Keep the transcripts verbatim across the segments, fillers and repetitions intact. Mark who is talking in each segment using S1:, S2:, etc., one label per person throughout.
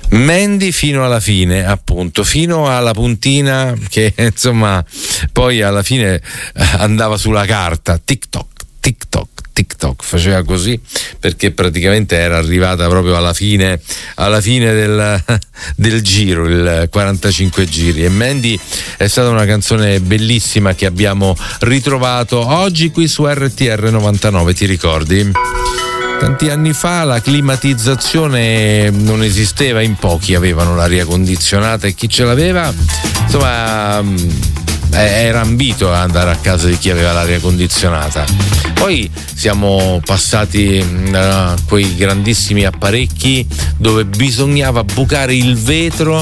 S1: Mandy fino alla fine, appunto, fino alla puntina che insomma poi alla fine andava sulla carta, TikTok, TikTok, TikTok, faceva così perché praticamente era arrivata proprio alla fine, alla fine del, del giro, il quarantacinque giri. E Mandy è stata una canzone bellissima che abbiamo ritrovato oggi qui su R T R novantanove, ti ricordi? Tanti anni fa la climatizzazione non esisteva, in pochi avevano l'aria condizionata e chi ce l'aveva, insomma, era ambito ad andare a casa di chi aveva l'aria condizionata. Poi siamo passati a quei grandissimi apparecchi dove bisognava bucare il vetro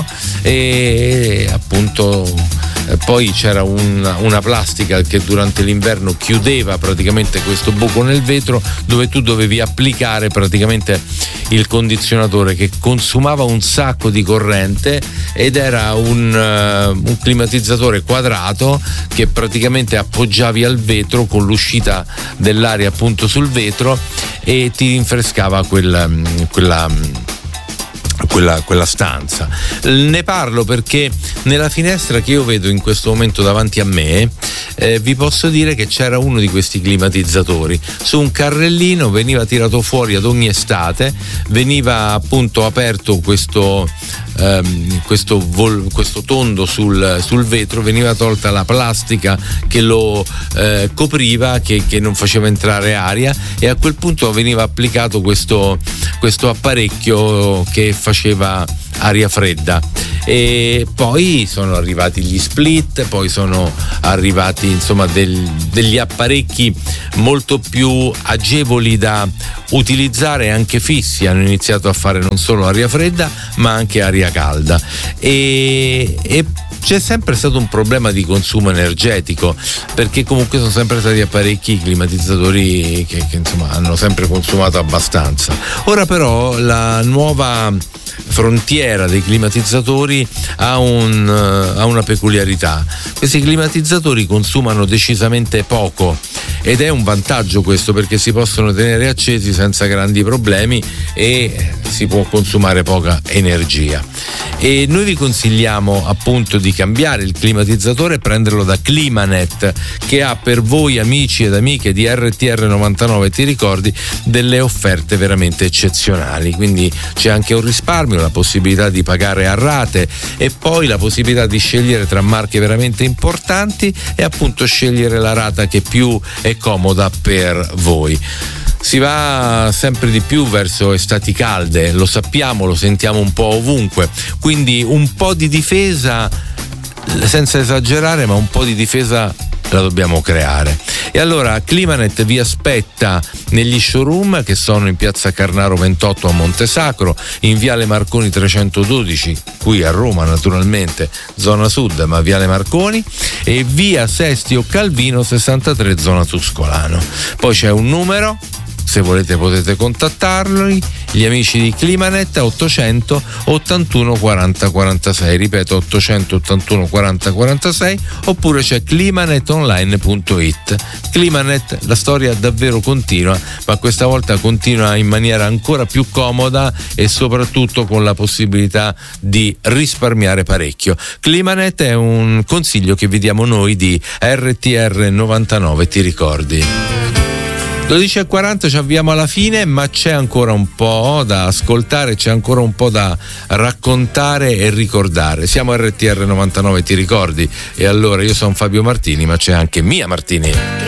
S1: e appunto poi c'era un, una plastica che durante l'inverno chiudeva praticamente questo buco nel vetro dove tu dovevi applicare praticamente il condizionatore, che consumava un sacco di corrente ed era un, uh, un climatizzatore quadrato che praticamente appoggiavi al vetro con l'uscita dell'aria appunto sul vetro e ti rinfrescava quella, quella Quella, quella stanza. Ne parlo perché nella finestra che io vedo in questo momento davanti a me eh, vi posso dire che c'era uno di questi climatizzatori su un carrellino, veniva tirato fuori ad ogni estate, veniva appunto aperto questo ehm, questo, vol- questo tondo sul, sul vetro, veniva tolta la plastica che lo eh, copriva, che, che non faceva entrare aria, e a quel punto veniva applicato questo, questo apparecchio che faceva aria fredda. E poi sono arrivati gli split, poi sono arrivati insomma del, degli apparecchi molto più agevoli da utilizzare, anche fissi, hanno iniziato a fare non solo aria fredda ma anche aria calda, e, e c'è sempre stato un problema di consumo energetico, perché comunque sono sempre stati apparecchi climatizzatori che, che insomma hanno sempre consumato abbastanza. Ora però la nuova frontiera dei climatizzatori ha, un, uh, ha una peculiarità: questi climatizzatori consumano decisamente poco, ed è un vantaggio questo, perché si possono tenere accesi senza grandi problemi e si può consumare poca energia. E noi vi consigliamo appunto di cambiare il climatizzatore e prenderlo da Climanet, che ha per voi amici ed amiche di R T R novantanove, ti ricordi, delle offerte veramente eccezionali. Quindi c'è anche un risparmio, la possibilità di pagare a rate e poi la possibilità di scegliere tra marche veramente importanti e appunto scegliere la rata che più è comoda per voi. Si va sempre di più verso estati calde, lo sappiamo, lo sentiamo un po' ovunque, quindi un po' di difesa, senza esagerare, ma un po' di difesa la dobbiamo creare. E allora Climanet vi aspetta negli showroom che sono in piazza Carnaro ventotto a Montesacro, in viale Marconi trecentododici, qui a Roma naturalmente, zona sud, ma viale Marconi, e via Sestio Calvino sessantatré, zona Tuscolano. Poi c'è un numero, se volete potete contattarli, gli amici di Climanet, ottocento ottantuno quaranta quarantasei, ripeto ottocento ottantuno quaranta quarantasei, oppure c'è climanet online punto it. Climanet, la storia davvero continua, ma questa volta continua in maniera ancora più comoda e soprattutto con la possibilità di risparmiare parecchio. Climanet è un consiglio che vi diamo noi di R T R novantanove, ti ricordi? dodici e quaranta, ci avviamo alla fine, ma c'è ancora un po' da ascoltare, c'è ancora un po' da raccontare e ricordare. Siamo R T R novantanove, ti ricordi? E allora io sono Fabio Martini, ma c'è anche Mia Martini.